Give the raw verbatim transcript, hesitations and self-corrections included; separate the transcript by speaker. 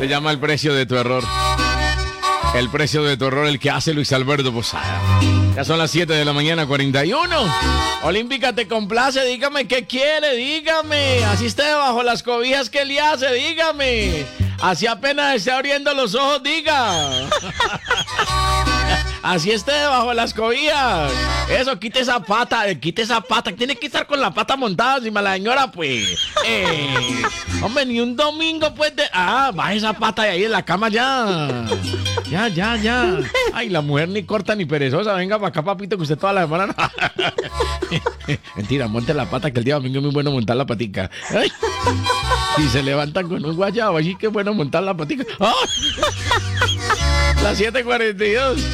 Speaker 1: Se llama El precio de tu error. El precio de tu error, el que hace Luis Alberto Posada. Ya son las siete de la mañana, cuarenta y uno. Olímpica te complace, dígame qué quiere, dígame. Así esté bajo las cobijas que le hace, dígame. Así apenas esté abriendo los ojos, diga. Así esté bajo las cobijas. Eso, quite esa pata, eh, quite esa pata. Tiene que estar con la pata montada encima la señora, pues. Eh, hombre, ni un domingo, pues. De... Ah, baja esa pata de ahí en la cama ya. Ya, ya, ya. Ay, la mujer ni corta ni perezosa. Venga para acá, papito, que usted toda la semana... Mentira, monte la pata, que el día domingo es muy bueno montar la patica. Ay. Y se levantan con un guayabo, así que es bueno montar la patica. ¡Oh! Las siete cuarenta y dos.